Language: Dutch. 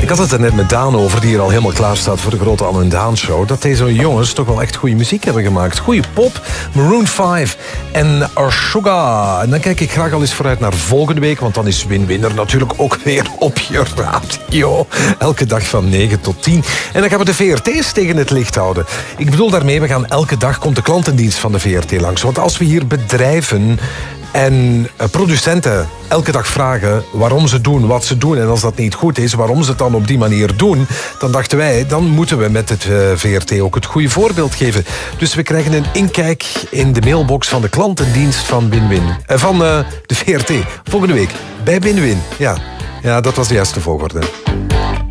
Ik had het er net met Daan over, die hier al helemaal klaar staat voor de grote Anne en Daan show. Dat deze jongens toch wel echt goede muziek hebben gemaakt. Goeie pop, Maroon 5 en Sugar. En dan kijk ik graag al eens vooruit naar volgende week, want dan is Win-Win er natuurlijk ook weer op je radio. Elke dag van 9 tot 10. En dan gaan we de VRT's tegen het licht houden. Ik bedoel daarmee, we gaan elke dag, komt de klantendienst van de VRT langs. Want als we hier bedrijven en producenten elke dag vragen waarom ze doen wat ze doen, en als dat niet goed is, waarom ze het dan op die manier doen, dan dachten wij, dan moeten we met het VRT ook het goede voorbeeld geven. Dus we krijgen een inkijk in de mailbox van de klantendienst van Win-Win. Van de VRT. Volgende week bij Win-Win. Ja, dat was de juiste volgorde.